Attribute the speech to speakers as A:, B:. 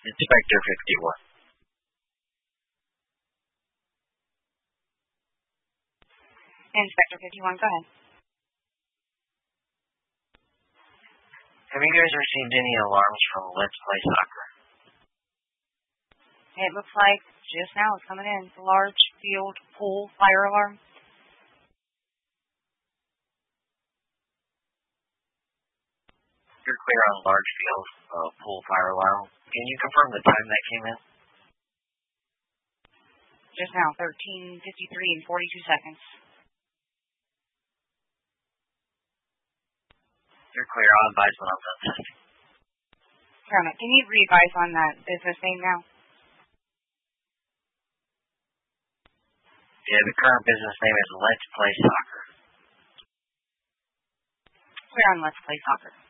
A: Inspector 51.
B: Inspector 51, go ahead.
A: Have you guys received any alarms from Let's Play Soccer?
B: It looks like just now it's coming in. It's a large field pool fire alarm.
A: You're clear on large field pool fire alarm. Can you confirm the time that came in?
B: Just now, 13:53 and 42 seconds.
A: You're clear. I'll advise when I'm done testing.
B: Paramount, can you re-advise on that business name now?
A: Yeah, the current business name is Let's Play Soccer.
B: Clear on Let's Play Soccer.